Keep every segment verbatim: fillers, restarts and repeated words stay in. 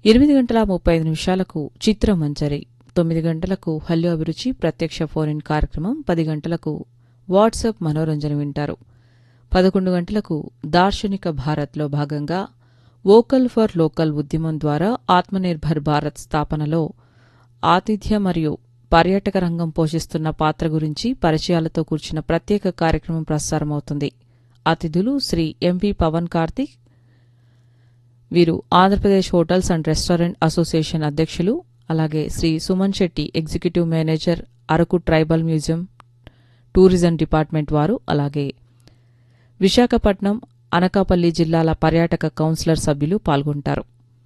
ఎనిమిది గంటల ముప్పై ఐదు నిమిషాలకు చిత్రమంజరి, తొమ్మిది గంటలకు హల్లు అభిరుచి ప్రత్యక్ష ఫోన్ ఇన్ కార్యక్రమం, పది గంటలకు వాట్సాప్ మనోరంజన వింటారు. పదకొండు గంటలకు దార్శనిక భారత్లో భాగంగా వోకల్ ఫర్ లోకల్ ఉద్యమం ద్వారా ఆత్మనిర్భర్ భారత్ స్థాపనలో ఆతిథ్య మరియు పర్యాటక రంగం పోషిస్తున్న పాత్ర గురించి పరిచయాలతో కూర్చిన ప్రత్యేక కార్యక్రమం ప్రసారమవుతుంది. అతిథులు శ్రీ ఎంవి పవన్ కార్తిక్, వీరు Andhra Pradesh hotels and restaurant association అధ్యక్షులు. అలాగే Shri Suman Shetty, executive manager, Araku tribal museum tourism department వారు. అలాగే విశాఖపట్నం, అనకాపల్లి జిల్లాల పర్యాటక కౌన్సిలర్ సభ్యులు పాల్గొంటారు.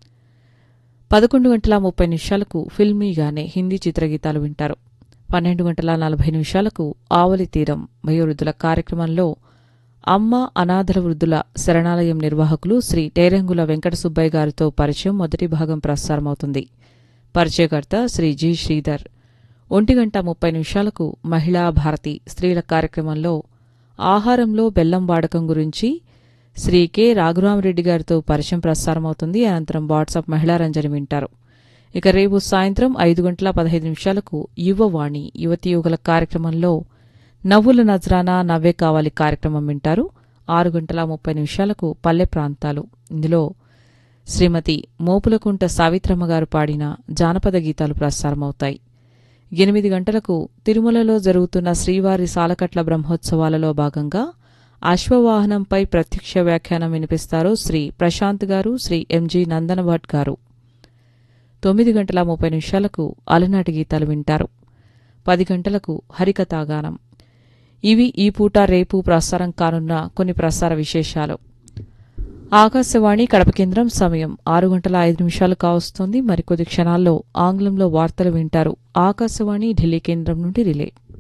పదకొండు గంటల ముప్పై నిమిషాలకు ఫిల్మీగానే హిందీ చిత్రగీతాలు వింటారు. పన్నెండు గంటల నలభై నిమిషాలకు ఆవలి తీరం వయోవృద్ధుల కార్యక్రమంలో అమ్మ అనాథల వృద్ధుల శరణాలయం నిర్వాహకులు శ్రీ టేరంగుల వెంకట సుబ్బయ్య గారితో పరిచయం మొదటి భాగం ప్రసారమవుతుంది. పరిచయకర్త శ్రీ జి శ్రీధర్. ఒంటి గంట ముప్పై నిమిషాలకు మహిళా భారతి స్త్రీల కార్యక్రమంలో ఆహారంలో బెల్లం వాడకం గురించి శ్రీ కె రాఘురామరెడ్డి గారితో పరిచయం ప్రసారమవుతుంది. అనంతరం వాట్సాప్ మహిళారంజని వింటారు. ఇక రేపు సాయంత్రం ఐదు గంటల పదహైదు నిమిషాలకు యువవాణి యువతి యువకుల కార్యక్రమంలో నవ్వుల నజరానా నవ్వే కావాలి కార్యక్రమం వింటారు. ఆరు గంటల ముప్పై నిమిషాలకు పల్లె ప్రాంతాలు, ఇందులో శ్రీమతి మోపులకుంట సావిత్రమ్మ గారు పాడిన జానపద గీతాలు ప్రసారమవుతాయి. ఎనిమిది గంటలకు తిరుమలలో జరుగుతున్న శ్రీవారి సాలకట్ల బ్రహ్మోత్సవాలలో భాగంగా అశ్వవాహనంపై ప్రత్యక్ష వ్యాఖ్యానం వినిపిస్తారు శ్రీ ప్రశాంత్ గారు, శ్రీ ఎంజి నందన భట్ గారు. తొమ్మిది గంటల ముప్పై నిమిషాలకు అలనాటి గీతాలు వింటారు. పది గంటలకు హరికథాగానం. ఇవి ఈ పూట రేపు ప్రసారం కానున్న కొన్ని ప్రసార విశేషాలు. ఆకాశవాణి కడప కేంద్రం సమయం ఆరు గంటల ఐదు నిమిషాలు కావస్తోంది. మరికొద్ది క్షణాల్లో ఆంగ్లంలో వార్తలు వింటారు. ఆకాశవాణి ఢిల్లీ కేంద్రం నుండి రిలే.